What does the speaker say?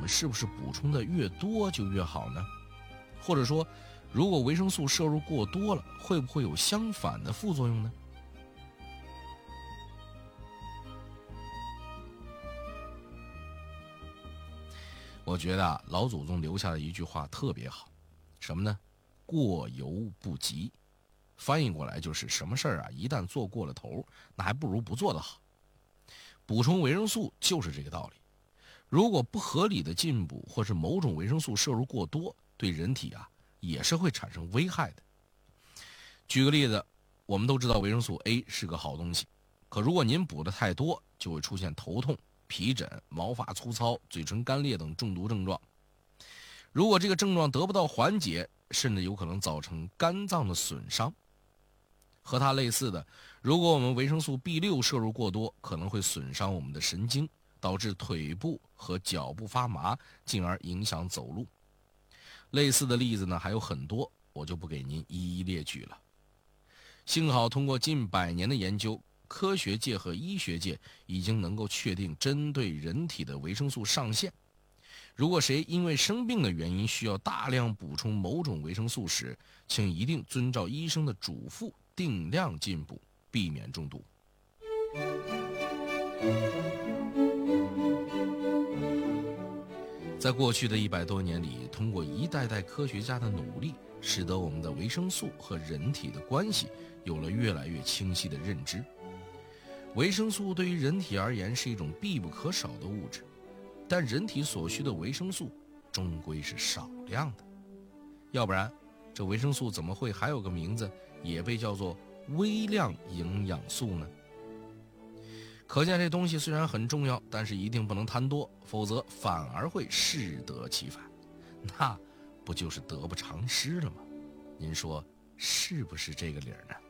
们是不是补充的越多就越好呢？或者说，如果维生素摄入过多了，会不会有相反的副作用呢？我觉得老祖宗留下的一句话特别好，什么呢？过犹不及。翻译过来就是什么事儿一旦做过了头，那还不如不做的好。补充维生素就是这个道理。如果不合理的进补或是某种维生素摄入过多，对人体也是会产生危害的。举个例子，我们都知道维生素 A 是个好东西，可如果您补的太多，就会出现头痛、皮疹、毛发粗糙、嘴唇干裂等中毒症状。如果这个症状得不到缓解，甚至有可能造成肝脏的损伤。和它类似的，如果我们维生素 B6 摄入过多，可能会损伤我们的神经，导致腿部和脚部发麻，进而影响走路。类似的例子呢还有很多，我就不给您一一列举了。幸好通过近100年的研究，科学界和医学界已经能够确定针对人体的维生素上限。如果谁因为生病的原因需要大量补充某种维生素时，请一定遵照医生的嘱咐，定量进补，避免中毒。在过去的100多年里，通过一代代科学家的努力，使得我们的维生素和人体的关系有了越来越清晰的认知。维生素对于人体而言是一种必不可少的物质，但人体所需的维生素终归是少量的，要不然这维生素怎么会还有个名字，也被叫做微量营养素呢？可见这东西虽然很重要，但是一定不能贪多，否则反而会适得其反，那不就是得不偿失了吗？您说是不是这个理儿呢？